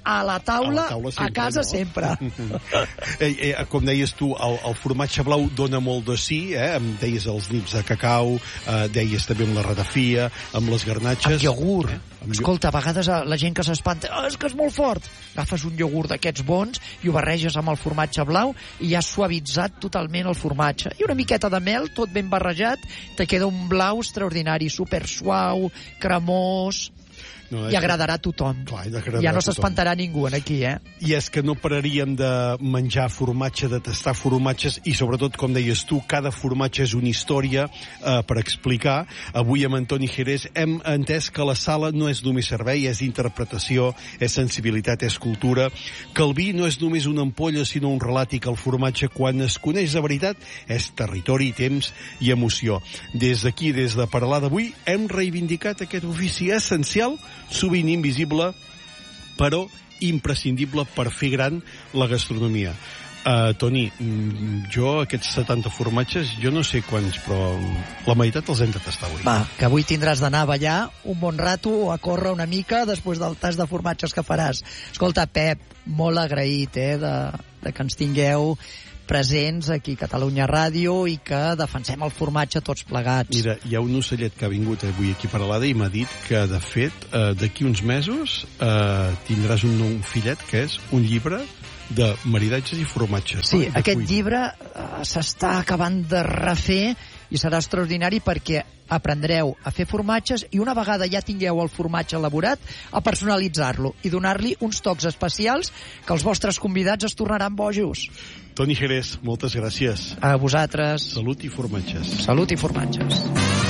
a la taula sempre, a casa sempre. Com deies tu, el formatge blau dona molt de sí, em deies els nips de cacau, deies també amb la ratafia, amb les garnatxes... Amb iogurt. Escolta, a vegades la gent que s'espanta, és que és molt fort. Agafes un iogurt d'aquests bons i ho barreges amb el formatge blau i ja has suavitzat totalment el formatge. I una miqueta de mel, tot ben barrejat, te queda un blau extraordinari, super suau, cremós... I agradarà a tothom. Ja no s'espantarà ningú aquí, I és que no pararíem de menjar formatge, de tastar formatges, i sobretot, com deies tu, cada formatge és una història per explicar. Avui amb Antoni Jerez hem entès que la sala no és només servei, és interpretació, és sensibilitat, és cultura, que el vi no és només una ampolla, sinó un relat, i que el formatge, quan es coneix de veritat, és territori, temps i emoció. Des d'aquí, des de Parlar d'Avui, hem reivindicat aquest ofici essencial, sovint invisible, però imprescindible per fer gran la gastronomia. Toni, jo aquests 70 formatges, jo no sé quants, però la meitat els hem de tastar avui. Va, que avui tindràs d'anar a ballar un bon rato o a córrer una mica després del tas de formatges que faràs. Escolta, Pep, molt agraït de que ens tingueu presents aquí a Catalunya Ràdio i que defensem el formatge tots plegats. Mira, hi ha un ocellet que ha vingut avui aquí a Paralada i m'ha dit que, de fet, d'aquí uns mesos tindràs un fillet que és un llibre de maridatges i formatges. Sí, aquest llibre s'està acabant de refer i serà extraordinari perquè aprendreu a fer formatges i una vegada ja tingueu el formatge elaborat, a personalitzar-lo i donar-li uns tocs especials que els vostres convidats es tornaran bojos. Toni Jerez, moltes gràcies. A vosaltres. Salut i formatges. Salut i formatges.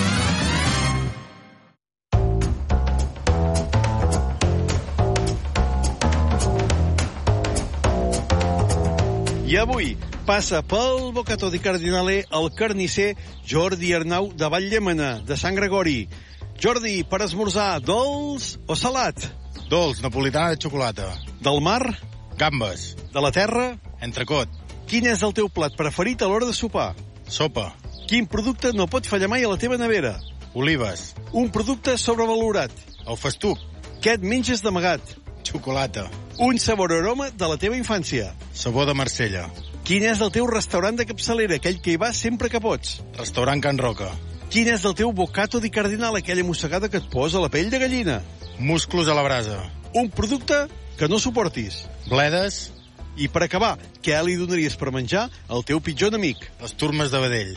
I avui passa pel Bocato di Cardinale el carnisser Jordi Arnau de Vall-llémena, de Sant Gregori. Jordi, per esmorzar, dolç o salat? Dolç, napolitana de xocolata. Del mar? Gambes. De la terra? Entrecot. Quin és el teu plat preferit a l'hora de sopar? Sopa. Quin producte no pot fallar mai a la teva nevera? Olives. Un producte sobrevalorat? El festuc. Què et menges d'amagat? Xocolata. Un sabor o aroma de la teva infància? Sabor de Marsella. Quin és el teu restaurant de capçalera, aquell que hi vas sempre que pots? Restaurant Can Roca. Quin és el teu bocato di cardinal, aquella mossegada que et posa la pell de gallina? Musclos a la brasa. Un producte que no suportis? Bledes. I per acabar, què li donaries per menjar al teu pitjor enemic? Les turmes de vedell.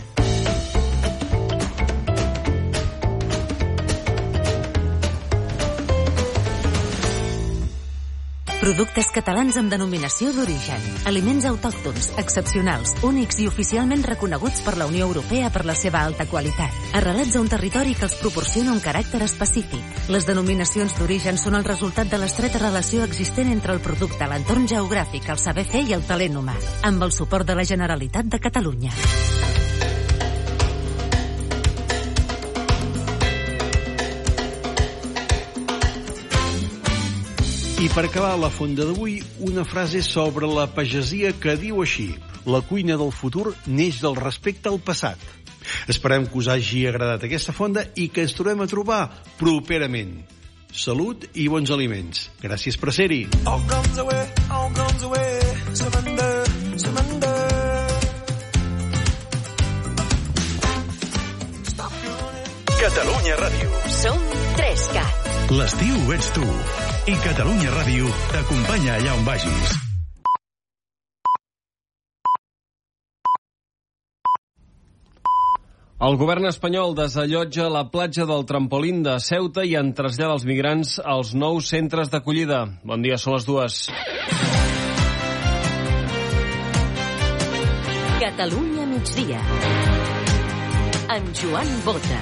Productes catalans amb denominació d'origen. Aliments autòctons, excepcionals, únics i oficialment reconeguts per la Unió Europea per la seva alta qualitat. Arrelats a un territori que els proporciona un caràcter específic. Les denominacions d'origen són el resultat de l'estreta relació existent entre el producte, l'entorn geogràfic, el saber fer i el talent humà. Amb el suport de la Generalitat de Catalunya. I per acabar la fonda d'avui, una frase sobre la pagesia que diu així: la cuina del futur neix del respecte al passat. Esperem que us hagi agradat aquesta fonda i que ens tornem a trobar properament. Salut i bons aliments. Gràcies per ser-hi. Catalunya Ràdio. Som 3CAT. L'estiu ets tu. I Catalunya Ràdio t'acompanya allà on vagis. El govern espanyol desallotja la platja del Trampolín de Ceuta i en trasllada els migrants als nous centres d'acollida. Bon dia, són les 2. Catalunya migdia. En Joan Bota.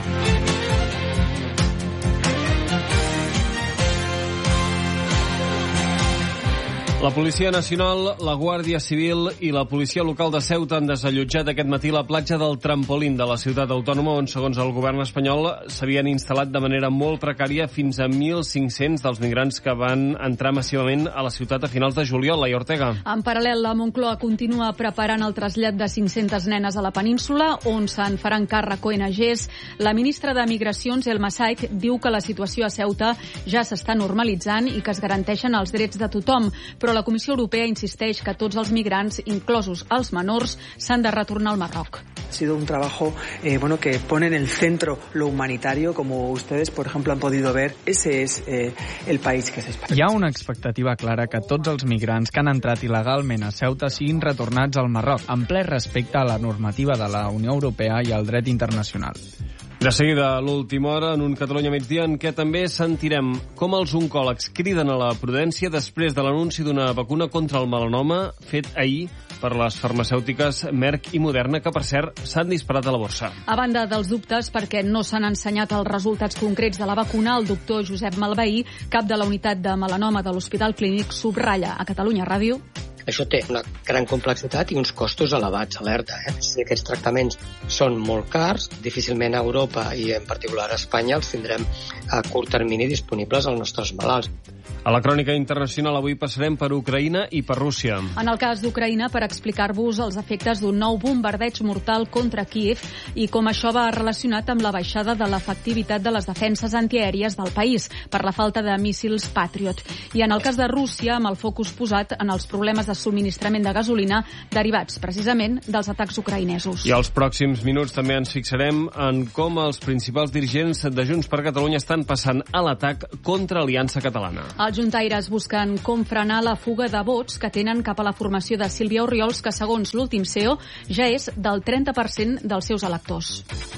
La Policia Nacional, la Guàrdia Civil i la Policia Local de Ceuta han desallotjat aquest matí la platja del Trampolín de la ciutat autònoma, on, segons el govern espanyol, s'havien instal·lat de manera molt precària fins a 1.500 dels migrants que van entrar massivament a la ciutat a finals de juliol. Laia Ortega. En paral·lel, la Moncloa continua preparant el trasllat de 500 nenes a la península, on se'n faran càrrec ONGs. La ministra de Migracions, Elma Saik, diu que la situació a Ceuta ja s'està normalitzant i que es garanteixen els drets de tothom, però la Comissió Europea insisteix que tots els migrants, inclosos els menors, s'han de retornar al Marroc. Ha sido un trabajo que pone en el centro lo humanitario, como ustedes, por ejemplo, han podido ver. Ese es el país que s'espera. Hi ha una expectativa clara que tots els migrants que han entrat il·legalment a Ceuta siguin retornats al Marroc, en ple respecte a la normativa de la Unió Europea i al dret internacional. De seguida, a l'última hora, en un Catalunya migdia, en què també sentirem com els oncòlegs criden a la prudència després de l'anunci d'una vacuna contra el melanoma fet ahir per les farmacèutiques Merck i Moderna, que, per cert, s'han disparat a la borsa. A banda dels dubtes perquè no s'han ensenyat els resultats concrets de la vacuna, el doctor Josep Malveí, cap de la unitat de melanoma de l'Hospital Clínic, subratlla a Catalunya Ràdio. Això té una gran complexitat i uns costos elevats, alerta. Si aquests tractaments són molt cars, difícilment a Europa i en particular a Espanya els tindrem a curt termini disponibles als nostres malalts. A la crònica internacional avui passarem per Ucraïna i per Rússia. En el cas d'Ucraïna, per explicar-vos els efectes d'un nou bombardeig mortal contra Kíev i com això va relacionat amb la baixada de l'efectivitat de les defenses antiaèries del país per la falta de míssils Patriot. I en el cas de Rússia, amb el focus posat en els problemes de subministrament de gasolina derivats precisament dels atacs ucraïnesos. I als pròxims minuts també ens fixarem en com els principals dirigents de Junts per Catalunya estan passant a l'atac contra Aliança Catalana. Els juntaires busquen com frenar la fuga de vots que tenen cap a la formació de Sílvia Orriols, que segons l'últim CEO ja és del 30% dels seus electors.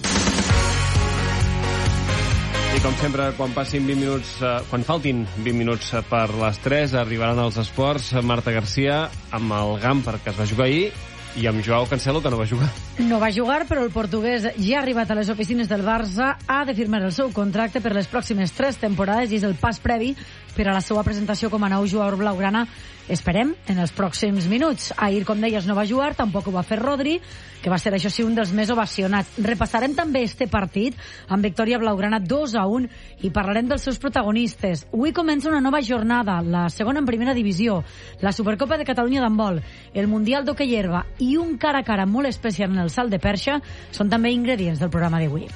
I com sempre, quan faltin 20 minuts per les 3, arribaran els esports. Marta Garcia amb el Gamper, que es va jugar ahir, i amb Joao Cancelo, que no va jugar. No va jugar, però el portuguès ja ha arribat a les oficines del Barça, ha de firmar el seu contracte per les pròximes 3 temporades i és el pas previ per a la seva presentació com a nou jugador blaugrana. Esperem en els pròxims minuts. Ahir, com deies, no va jugar, tampoc ho va fer Rodri, que va ser, això sí, un dels més ovacionats. Repassarem també este partit amb victòria blaugrana 2-1 i parlarem dels seus protagonistes. Avui comença una nova jornada, la segona en primera divisió, la Supercopa de Catalunya d'handbol, el Mundial d'hoquei herba i un cara a cara molt especial en el salt de perxa són també ingredients del programa d'avui.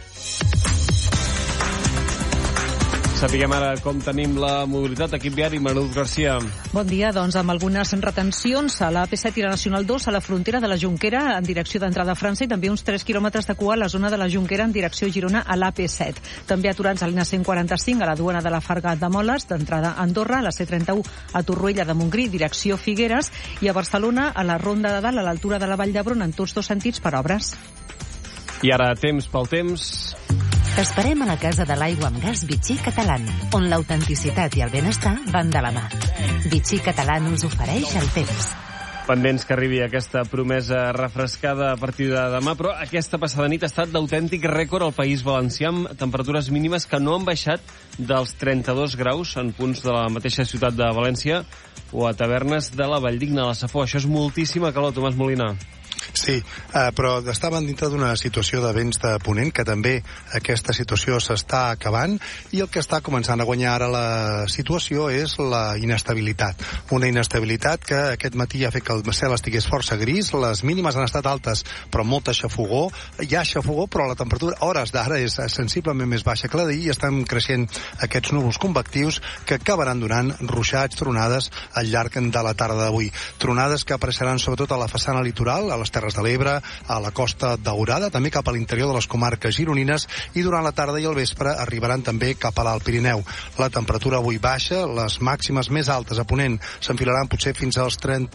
Sapiguem ara com tenim la mobilitat. Equip viari, Mariluz Garcia. Bon dia, doncs amb algunes retencions a la AP7 i la Nacional 2 a la frontera de la Jonquera en direcció d'entrada a França i també uns 3 quilòmetres de cua a la zona de la Jonquera en direcció a Girona a l'AP7. També aturats a l'Ina 145 a la duana de la Farga de Moles, d'entrada a Andorra, a la C31 a Torroella de Montgrí, direcció Figueres, i a Barcelona a la Ronda de Dalt a l'altura de la Vall d'Hebron en tots dos sentits per obres. I ara, temps pel temps. T'esperem a la Casa de l'Aigua amb Gas Vichy Catalán, on l'autenticitat i el benestar van de la mà. Vichy Catalán us ofereix el temps. Pendents que arribi aquesta promesa refrescada a partir de demà, però aquesta passada nit ha estat d'autèntic rècord al País Valencià, amb temperatures mínimes que no han baixat dels 32 graus en punts de la mateixa ciutat de València o a tavernes de la Valldigna, a la Safor. Això és moltíssima calor, Tomàs Molina. Sí, però estaven dintre d'una situació de vents de ponent, que també aquesta situació s'està acabant, i el que està començant a guanyar ara la situació és la inestabilitat. Una inestabilitat que aquest matí ha fet que el cel estigués força gris, les mínimes han estat altes, però molta xafogor. Hi ha xafogor, però la temperatura a hores d'ara és sensiblement més baixa que la d'ahir i estan creixent aquests núvols convectius que acabaran donant ruixats, tronades al llarg de la tarda d'avui. Tronades que apareixeran sobretot a la façana litoral, a les Terres de l'Ebre, a la Costa Daurada, també cap a l'interior de les comarques gironines, i durant la tarda i el vespre arribaran també cap a l'Alt Pirineu. La temperatura avui baixa, les màximes més altes a Ponent s'enfilaran potser fins als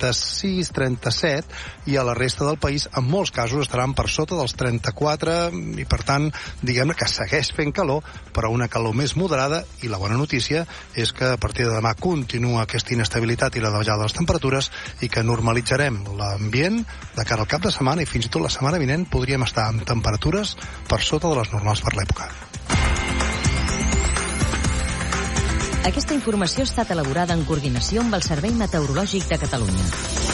36-37 i a la resta del país en molts casos estaran per sota dels 34 i per tant diguem-ne que segueix fent calor, però una calor més moderada, i la bona notícia és que a partir de demà continua aquesta inestabilitat i la davallada de les temperatures i que normalitzarem l'ambient de cara al cap de setmana i fins i tot la setmana vinent podríem estar amb temperatures per sota de les normals per l'època. Aquesta informació ha estat elaborada en coordinació amb el Servei Meteorològic de Catalunya.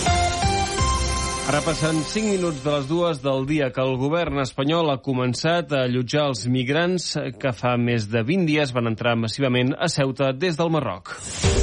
Ara passen 5 minuts de les 2 del dia que el govern espanyol ha començat a allotjar els migrants que fa més de 20 dies van entrar massivament a Ceuta des del Marroc.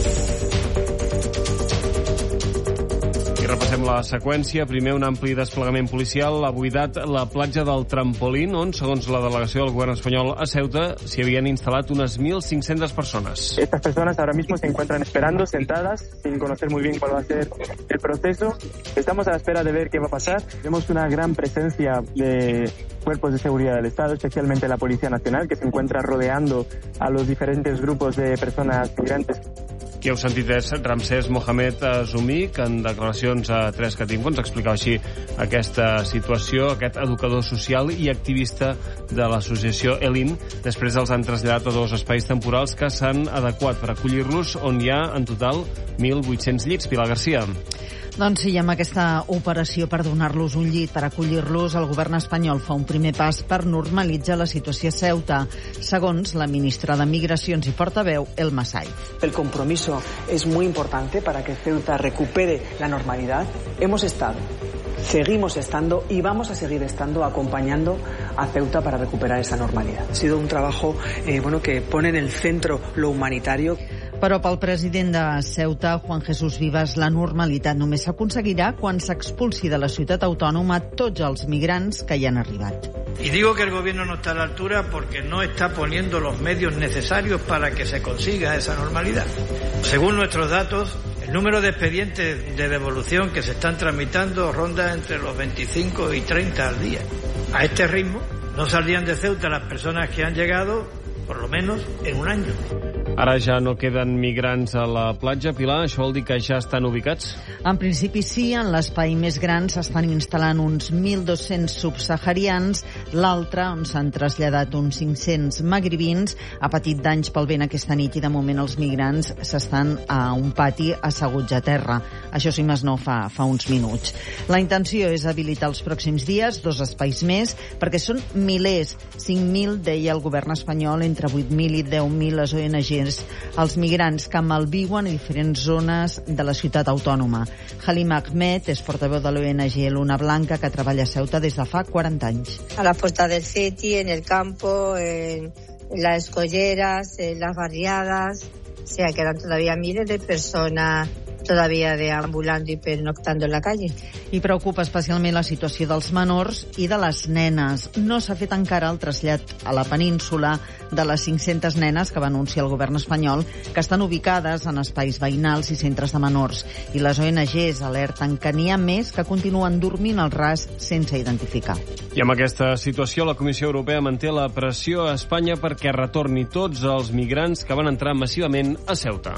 Repassem la seqüència. Primer, un ampli desplegament policial ha buidat la platja del Trampolín, on, segons la delegació del govern espanyol a Ceuta, s'hi havien instal·lat unes 1.500 persones. Estas personas ahora mismo se encuentran esperando, sentadas, sin conocer muy bien cuál va a ser el proceso. Estamos a la espera de ver qué va a pasar. Tenemos una gran presencia de cuerpos de seguridad del Estado, especialmente la Policía Nacional, que se encuentra rodeando a los diferentes grupos de personas migrantes. Qui heu sentit és Ramsès Mohamed Zoumi, que en declaracions a 3Catinfo ens explicava així aquesta situació, aquest educador social i activista de l'associació Elim. Després els han traslladat a 2 espais temporals que s'han adequat per acollir-los, on hi ha en total 1.800 llits. Pilar Garcia. Doncs sí, amb aquesta operació per donar-los un llit, per acollir-los, el govern espanyol fa un primer pas per normalitzar la situació a Ceuta, segons la ministra de Migracions i portaveu, Elma Saiz. El compromiso es muy importante para que Ceuta recupere la normalidad. Hemos estado, seguimos estando y vamos a seguir estando acompañando a Ceuta para recuperar esa normalidad. Ha sido un trabajo que pone en el centro lo humanitario. Però pel president de Ceuta, Juan Jesús Vivas, la normalitat només s'aconseguirà quan s'expulsi de la ciutat autònoma tots els migrants que hi han arribat. Y digo que el gobierno no está a la altura porque no está poniendo los medios necesarios para que se consiga esa normalidad. Según nuestros datos, el número de expedientes de devolución que se están tramitando ronda entre los 25 y 30 al día. A este ritmo, no saldrían de Ceuta las personas que han llegado, por lo menos, en un año. Ara ja no queden migrants a la platja. Pilar, això vol dir que ja estan ubicats? En principi sí, en l'espai més gran s'estan instal·lant uns 1.200 subsaharians, l'altre, on s'han traslladat uns 500 magribins, ha patit danys pel vent aquesta nit i de moment els migrants s'estan a un pati asseguts a terra. Això sí, més no fa uns minuts. La intenció és habilitar els pròxims dies 2 espais més, perquè són milers, 5.000, deia el govern espanyol, entre 8.000 i 10.000 les ONGs, els migrants que malviuen a diferents zones de la ciutat autònoma. Halim Ahmed és portaveu de l'ONG Luna Blanca, que treballa a Ceuta des de fa 40 anys. A la Puerta del Ceti, en el campo, en las escolleras, en las barriadas, o sea, quedan todavía miles de personas todavía deambulando y pernoctando en la calle. I preocupa especialment la situació dels menors i de les nenes. No s'ha fet encara el trasllat a la península de les 500 nenes que va anunciar el govern espanyol, que estan ubicades en espais veïnals i centres de menors. I les ONGs alerten que n'hi ha més que continuen dormint al ras sense identificar. I amb aquesta situació, la Comissió Europea manté la pressió a Espanya perquè retorni tots els migrants que van entrar massivament a Ceuta.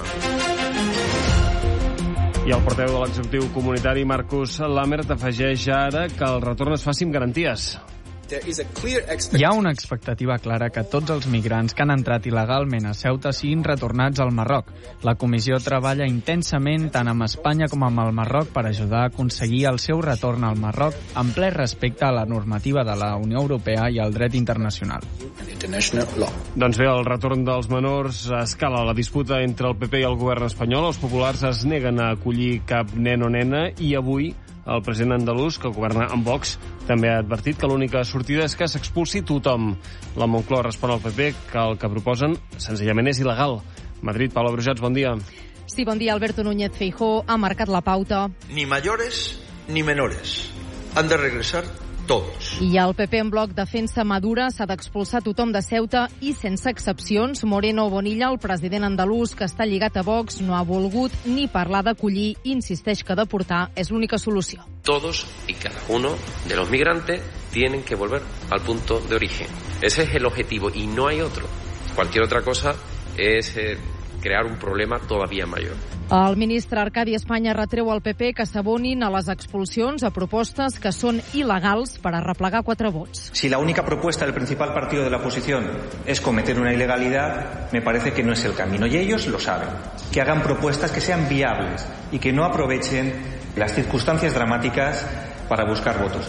I el portaveu de l'executiu comunitari, Marcus Lammert, afegeix ara que el retorn es faci amb garanties. Hi ha una expectativa clara que tots els migrants que han entrat il·legalment a Ceuta siguin retornats al Marroc. La comissió treballa intensament tant amb Espanya com amb el Marroc per ajudar a aconseguir el seu retorn al Marroc en ple respecte a la normativa de la Unió Europea i al dret internacional. Doncs bé, el retorn dels menors escala la disputa entre el PP i el govern espanyol. Els populars es neguen a acollir cap nen o nena i avui el president andalús, que governa amb Vox, també ha advertit que l'única sortida és que s'expulsi tothom. La Moncloa respon al PP que el que proposen senzillament és il·legal. Madrid, Pablo Brujats, bon dia. Sí, bon dia. Alberto Núñez Feijóo ha marcat la pauta. Ni mayores ni menores. Han de regresar todos. I el PP en bloc defensa Madura, s'ha d'expulsar tothom de Ceuta i sense excepcions. Moreno Bonilla, el president andalús que està lligat a Vox, no ha volgut ni parlar d'acollir i insisteix que deportar és l'única solució. Todos y cada uno de los migrantes tienen que volver al punto de origen. Ese es el objetivo y no hay otro. Cualquier otra cosa es crear un problema todavía mayor. El ministre Arcadi Espanya retreu al PP que s'abonin a les expulsions a propostes que són il·legals per arreplegar 4 vots. Si la única propuesta del principal partido de la oposición es cometer una ilegalidad, me parece que no es el camino. Y ellos lo saben. Que hagan propuestas que sean viables y que no aprovechen las circunstancias dramáticas para buscar votos.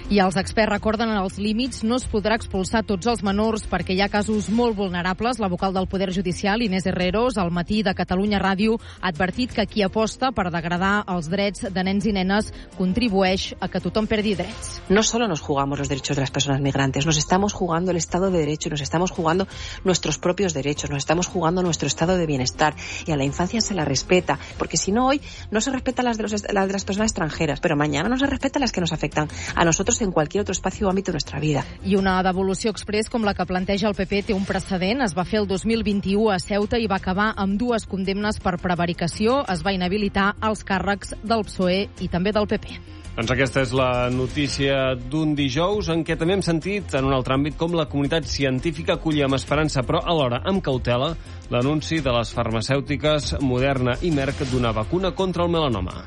I els experts recorden els límits, no es podrà expulsar tots els menors perquè hi ha casos molt vulnerables. La vocal del Poder Judicial, Inés Herreros, al matí de Catalunya Ràdio, ha advertit que qui aposta per degradar els drets de nens i nenes contribueix a que tothom perdi drets. No solo nos jugamos los derechos de las personas migrantes, nos estamos jugando el Estado de Derecho, nos estamos jugando nuestros propios derechos, nos estamos jugando nuestro estado de bienestar, y a la infancia se la respeta, porque si no, hoy no se respetan las de las personas extranjeras, pero mañana no se respetan las que nos afectan a nosotros en cualquier otro espacio o ámbito de nuestra vida. I una devolució express com la que planteja el PP té un precedent. Es va fer el 2021 a Ceuta i va acabar amb 2 condemnes per prevaricació. Es va inhabilitar els càrrecs del PSOE i també del PP. Doncs aquesta és la notícia d'un dijous en què també hem sentit, en un altre àmbit, com la comunitat científica acollia amb esperança, però alhora amb cautela, l'anunci de les farmacèutiques Moderna i Merck d'una vacuna contra el melanoma.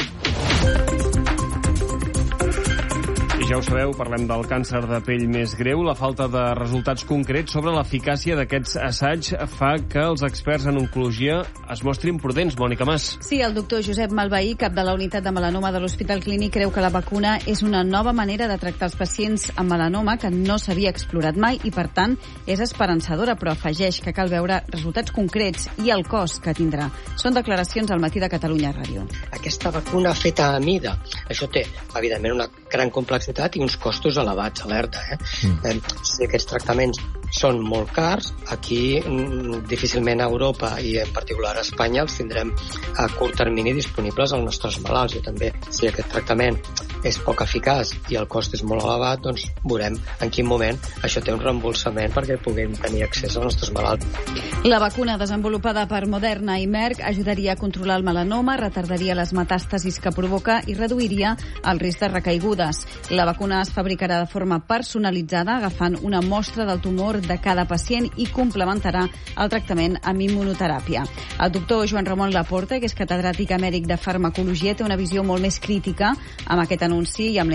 I ja ho sabeu, parlem del càncer de pell més greu. La falta de resultats concrets sobre l'eficàcia d'aquests assaigs fa que els experts en oncologia es mostrin prudents. Mònica Mas. Sí, el doctor Josep Malveí, cap de la unitat de melanoma de l'Hospital Clínic, creu que la vacuna és una nova manera de tractar els pacients amb melanoma que no s'havia explorat mai i, per tant, és esperançadora, però afegeix que cal veure resultats concrets i el cost que tindrà. Són declaracions al matí de Catalunya Ràdio. Aquesta vacuna feta a mida, això té, evidentment, una gran complexitat i uns costos elevats, alerta. Si aquests tractaments són molt cars, aquí difícilment a Europa i en particular a Espanya els tindrem a curt termini disponibles als nostres malalts. I també, si aquest tractament és poc eficaç i el cost és molt elevat, doncs veurem en quin moment això té un reembolsament perquè puguem tenir accés als nostres malalts. La vacuna desenvolupada per Moderna i Merck ajudaria a controlar el melanoma, retardaria les metàstasis que provoca i reduiria el risc de recaigudes. La vacuna es fabricarà de forma personalitzada, agafant una mostra del tumor de cada pacient i complementarà el tractament amb immunoteràpia. El doctor Joan Ramon Laporta, que és catedràtic emèric de farmacologia, té una visió molt més crítica amb aquest anunci i amb la